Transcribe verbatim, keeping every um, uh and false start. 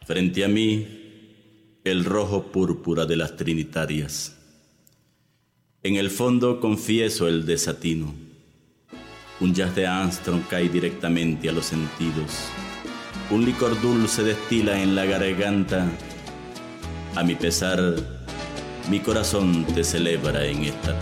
Frente a mí, el rojo púrpura de las trinitarias. En el fondo confieso el desatino. Un jazz de Armstrong cae directamente a los sentidos. Un licor dulce destila en la garganta. A mi pesar, mi corazón te celebra en esta tarde.